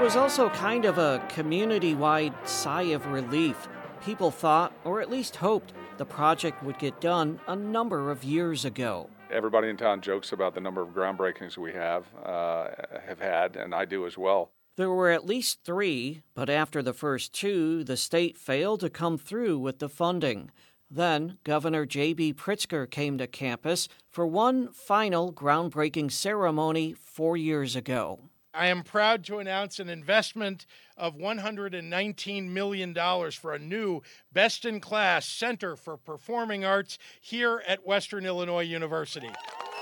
was also kind of a community-wide sigh of relief. People thought, or at least hoped, the project would get done a number of years ago. Everybody in town jokes about the number of groundbreakings we have had, and I do as well. There were at least 3, but after the first 2, the state failed to come through with the funding. Then, Governor J.B. Pritzker came to campus for one final groundbreaking ceremony 4 years ago. I am proud to announce an investment of $119 million for a new best-in-class Center for Performing Arts here at Western Illinois University.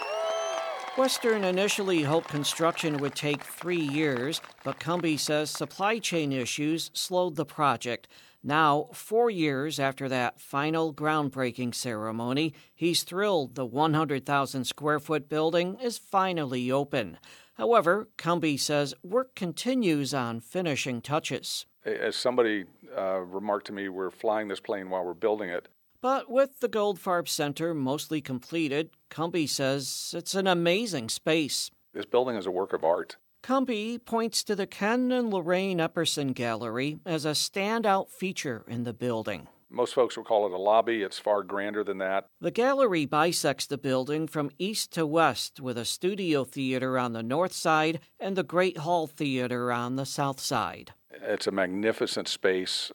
Western initially hoped construction would take 3 years, but Cumby says supply chain issues slowed the project. Now, 4 years after that final groundbreaking ceremony, he's thrilled the 100,000-square-foot building is finally open. However, Cumby says work continues on finishing touches. As somebody remarked to me, we're flying this plane while we're building it. But with the Goldfarb Center mostly completed, Cumby says it's an amazing space. This building is a work of art. Cumby points to the Ken and Lorraine Epperson Gallery as a standout feature in the building. Most folks will call it a lobby. It's far grander than that. The gallery bisects the building from east to west with a studio theater on the north side and the Great Hall Theater on the south side. It's a magnificent space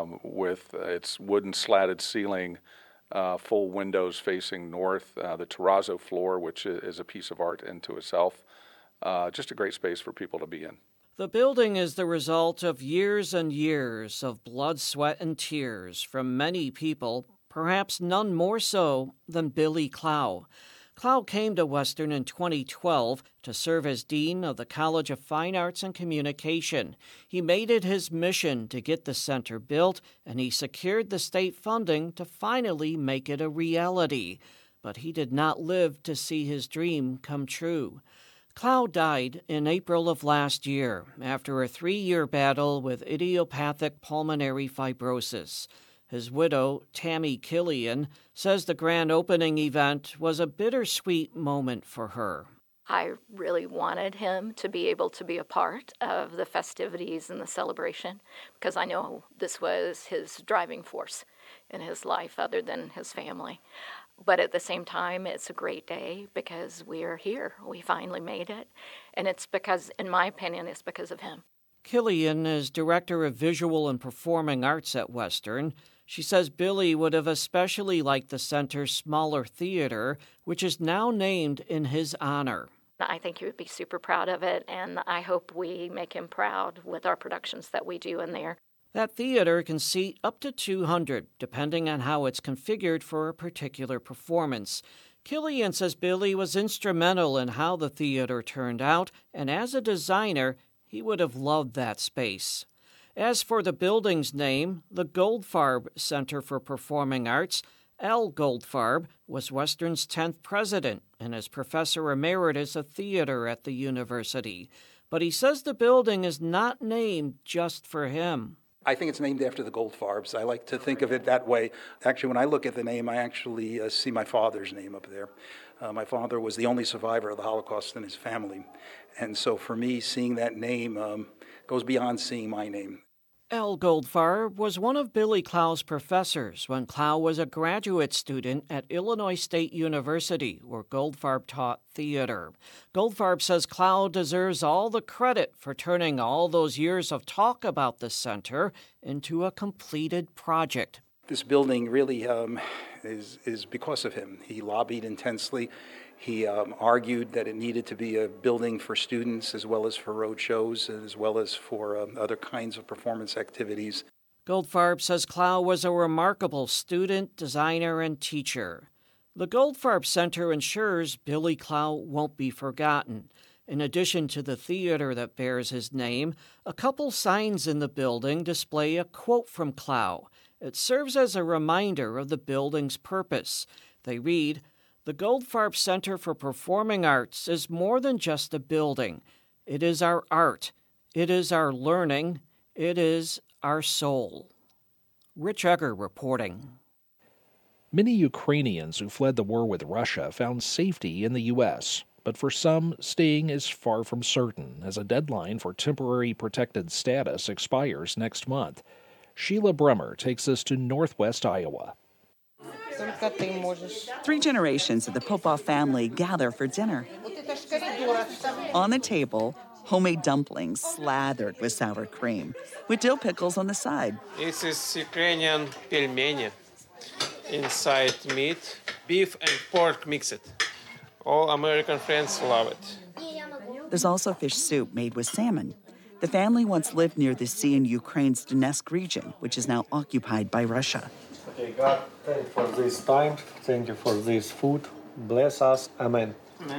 with its wooden slatted ceiling, full windows facing north, the terrazzo floor, which is a piece of art into itself. Just a great space for people to be in. The building is the result of years and years of blood, sweat, and tears from many people, perhaps none more so than Billy Clow. Clow came to Western in 2012 to serve as Dean of the College of Fine Arts and Communication. He made it his mission to get the center built, and he secured the state funding to finally make it a reality. But he did not live to see his dream come true. Clow died in April of last year after a 3-year battle with idiopathic pulmonary fibrosis. His widow, Tammy Killian, says the grand opening event was a bittersweet moment for her. I really wanted him to be able to be a part of the festivities and the celebration because I know this was his driving force in his life other than his family. But at the same time, it's a great day because we are here. We finally made it. And it's because, in my opinion, it's because of him. Killian is Director of Visual and Performing Arts at Western. She says Billy would have especially liked the center's smaller theater, which is now named in his honor. I think he would be super proud of it, and I hope we make him proud with our productions that we do in there. That theater can seat up to 200, depending on how it's configured for a particular performance. Killian says Billy was instrumental in how the theater turned out, and as a designer, he would have loved that space. As for the building's name, the Goldfarb Center for Performing Arts, Al Goldfarb was Western's 10th president and is professor emeritus of theater at the university. But he says the building is not named just for him. I think it's named after the Goldfarbs. I like to think of it that way. Actually, when I look at the name, I actually see my father's name up there. My father was the only survivor of the Holocaust in his family. And so for me, seeing that name goes beyond seeing my name. Al Goldfarb was one of Billy Clow's professors when Clow was a graduate student at Illinois State University, where Goldfarb taught theater. Goldfarb says Clow deserves all the credit for turning all those years of talk about the center into a completed project. This building really is because of him. He lobbied intensely. He argued that it needed to be a building for students as well as for road shows, as well as for other kinds of performance activities. Goldfarb says Clow was a remarkable student, designer, and teacher. The Goldfarb Center ensures Billy Clow won't be forgotten. In addition to the theater that bears his name, a couple signs in the building display a quote from Clow. It serves as a reminder of the building's purpose. They read, "The Goldfarb Center for Performing Arts is more than just a building. It is our art. It is our learning. It is our soul." Rich Egger reporting. Many Ukrainians who fled the war with Russia found safety in the U.S. But for some, staying is far from certain, as a deadline for temporary protected status expires next month. Sheila Brummer takes us to northwest Iowa. 3 generations of the Popov family gather for dinner. On the table, homemade dumplings slathered with sour cream, with dill pickles on the side. This is Ukrainian pelmeni. Inside meat, beef and pork mixed. All American friends love it. There's also fish soup made with salmon. The family once lived near the sea in Ukraine's Donetsk region, which is now occupied by Russia. Okay, God, thank you for this time. Thank you for this food. Bless us. Amen.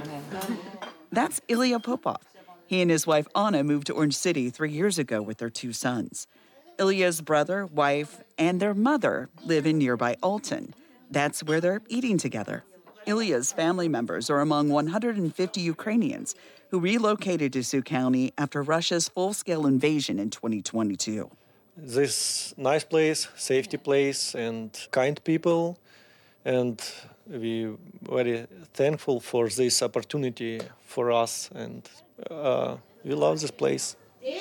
That's Ilya Popov. He and his wife Anna moved to Orange City 3 years ago with their 2 sons. Ilya's brother, wife, and their mother live in nearby Alton. That's where they're eating together. Ilya's family members are among 150 Ukrainians who relocated to Sioux County after Russia's full-scale invasion in 2022. This nice place, safety place, and kind people, and we very thankful for this opportunity for us, and we love this place.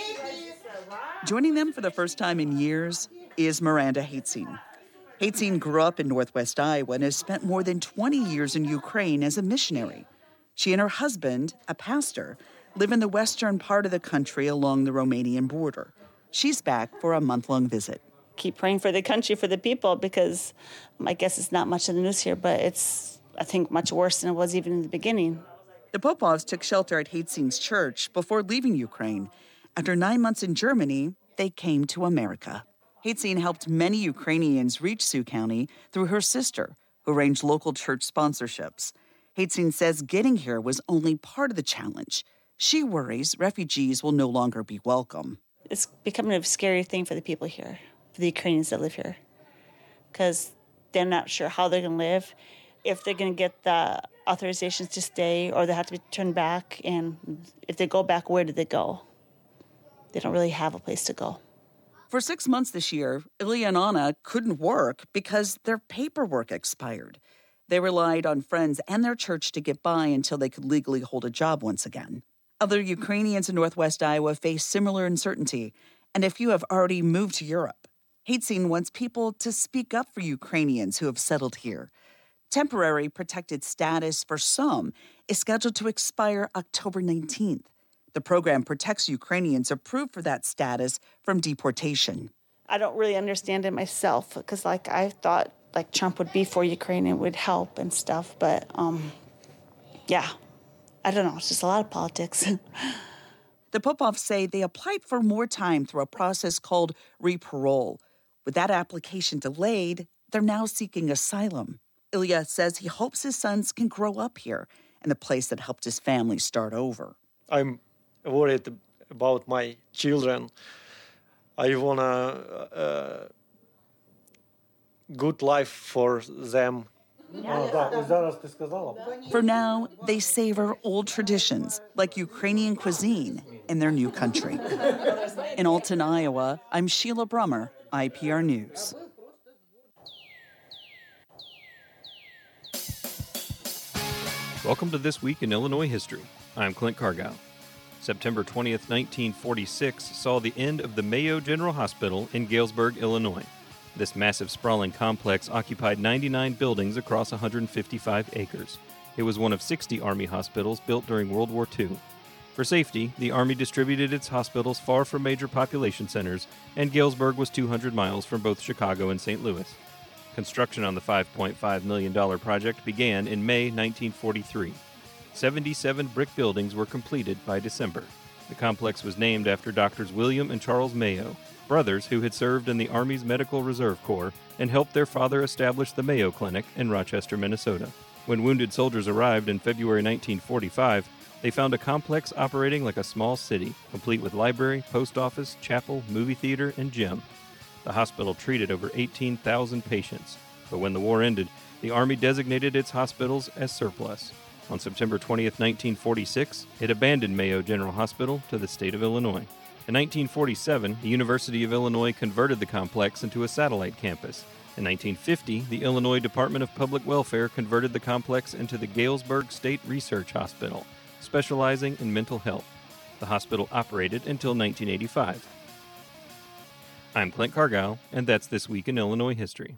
Joining them for the first time in years is Miranda Hatzin. Hatzin grew up in northwest Iowa and has spent more than 20 years in Ukraine as a missionary. She and her husband, a pastor, live in the western part of the country along the Romanian border. She's back for a month-long visit. Keep praying for the country, for the people, because I guess it's not much in the news here, but it's, I think, much worse than it was even in the beginning. The Popovs took shelter at Hatzin's church before leaving Ukraine. After 9 months in Germany, they came to America. Hatzin helped many Ukrainians reach Sioux County through her sister, who arranged local church sponsorships. Hatzin says getting here was only part of the challenge. She worries refugees will no longer be welcome. It's becoming a scary thing for the people here, for the Ukrainians that live here, because they're not sure how they're going to live, if they're going to get the authorizations to stay, or they have to be turned back. And if they go back, where do they go? They don't really have a place to go. For 6 months this year, Ilya and Anna couldn't work because their paperwork expired. They relied on friends and their church to get by until they could legally hold a job once again. Other Ukrainians in northwest Iowa face similar uncertainty, and a few have already moved to Europe. Hatzin wants people to speak up for Ukrainians who have settled here. Temporary protected status for some is scheduled to expire October 19th. The program protects Ukrainians approved for that status from deportation. I don't really understand it myself, because I thought Trump would be for Ukraine and would help and stuff, but yeah, I don't know. It's just a lot of politics. The Popovs say they applied for more time through a process called reparole. With that application delayed, they're now seeking asylum. Ilya says he hopes his sons can grow up here in the place that helped his family start over. I'm worried about my children. I want a good life for them. For now, they savor old traditions like Ukrainian cuisine in their new country. In Alton, Iowa, I'm Sheila Brummer, IPR News. Welcome to This Week in Illinois History. I'm Clint Cargow. September 20th, 1946 saw the end of the Mayo General Hospital in Galesburg, Illinois. This massive sprawling complex occupied 99 buildings across 155 acres. It was one of 60 Army hospitals built during World War II. For safety, the Army distributed its hospitals far from major population centers, and Galesburg was 200 miles from both Chicago and St. Louis. Construction on the $5.5 million project began in May 1943. 77 brick buildings were completed by December. The complex was named after Doctors William and Charles Mayo, brothers who had served in the Army's Medical Reserve Corps and helped their father establish the Mayo Clinic in Rochester, Minnesota. When wounded soldiers arrived in February 1945, they found a complex operating like a small city, complete with library, post office, chapel, movie theater, and gym. The hospital treated over 18,000 patients, but when the war ended, the Army designated its hospitals as surplus. On September 20th, 1946, it abandoned Mayo General Hospital to the state of Illinois. In 1947, the University of Illinois converted the complex into a satellite campus. In 1950, the Illinois Department of Public Welfare converted the complex into the Galesburg State Research Hospital. specializing in mental health. The hospital operated until 1985. I'm Clint Cargile, and that's This Week in Illinois History.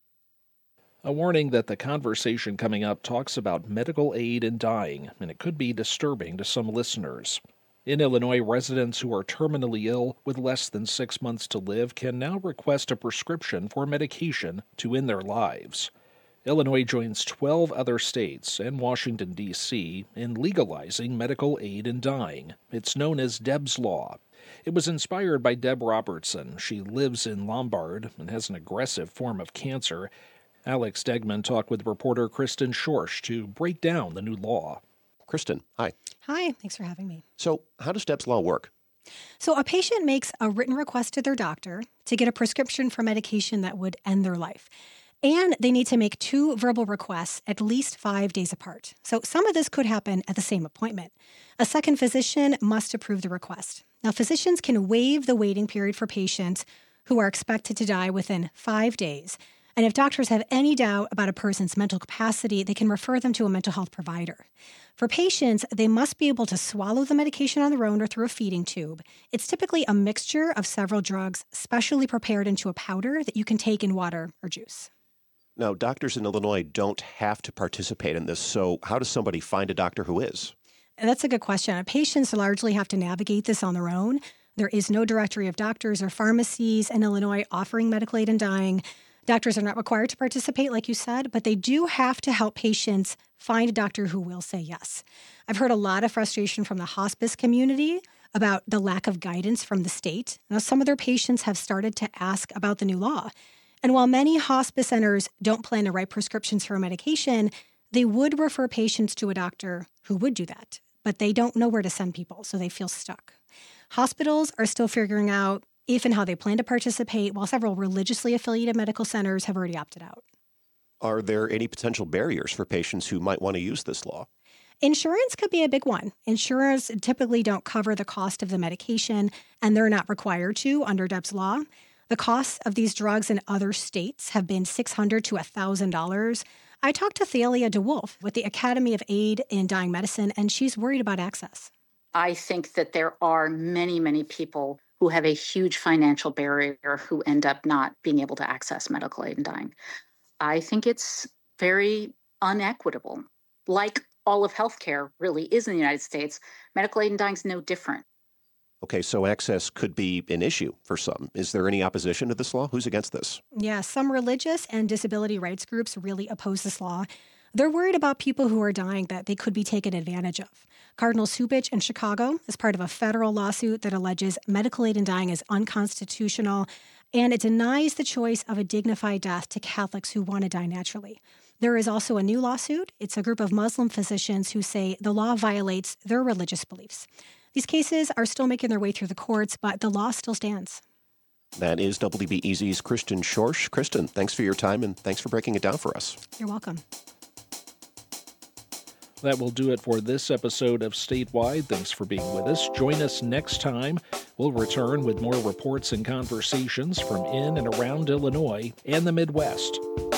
A warning that the conversation coming up talks about medical aid in dying, and it could be disturbing to some listeners. In Illinois, residents who are terminally ill with less than 6 months to live can now request a prescription for medication to end their lives. Illinois joins 12 other states and Washington, D.C. in legalizing medical aid in dying. It's known as Deb's Law. It was inspired by Deb Robertson. She lives in Lombard and has an aggressive form of cancer. Alex Degman talked with reporter Kristen Schorsch to break down the new law. Kristen, hi. Hi, thanks for having me. So how does Deb's Law work? So a patient makes a written request to their doctor to get a prescription for medication that would end their life. And they need to make 2 verbal requests at least 5 days apart. So some of this could happen at the same appointment. A second physician must approve the request. Now, physicians can waive the waiting period for patients who are expected to die within 5 days. And if doctors have any doubt about a person's mental capacity, they can refer them to a mental health provider. For patients, they must be able to swallow the medication on their own or through a feeding tube. It's typically a mixture of several drugs, specially prepared into a powder that you can take in water or juice. Now, doctors in Illinois don't have to participate in this, so how does somebody find a doctor who is? That's a good question. Patients largely have to navigate this on their own. There is no directory of doctors or pharmacies in Illinois offering medical aid in dying. Doctors are not required to participate, like you said, but they do have to help patients find a doctor who will say yes. I've heard a lot of frustration from the hospice community about the lack of guidance from the state. Now, some of their patients have started to ask about the new law. And while many hospice centers don't plan to write prescriptions for a medication, they would refer patients to a doctor who would do that. But they don't know where to send people, so they feel stuck. Hospitals are still figuring out if and how they plan to participate, while several religiously affiliated medical centers have already opted out. Are there any potential barriers for patients who might want to use this law? Insurance could be a big one. Insurers typically don't cover the cost of the medication, and they're not required to under Deb's Law. The costs of these drugs in other states have been $600 to $1,000. I talked to Thalia DeWolf with the Academy of Aid in Dying Medicine, and she's worried about access. I think that there are many, many people who have a huge financial barrier who end up not being able to access medical aid in dying. I think it's very unequitable. Like all of healthcare really is in the United States, medical aid in dying is no different. Okay, so access could be an issue for some. Is there any opposition to this law? Who's against this? Yeah, some religious and disability rights groups really oppose this law. They're worried about people who are dying that they could be taken advantage of. Cardinal Cupich in Chicago is part of a federal lawsuit that alleges medical aid in dying is unconstitutional, and it denies the choice of a dignified death to Catholics who want to die naturally. There is also a new lawsuit. It's a group of Muslim physicians who say the law violates their religious beliefs. These cases are still making their way through the courts, but the law still stands. That is WBEZ's Kristen Schorsch. Kristen, thanks for your time, and thanks for breaking it down for us. You're welcome. That will do it for this episode of Statewide. Thanks for being with us. Join us next time. We'll return with more reports and conversations from in and around Illinois and the Midwest.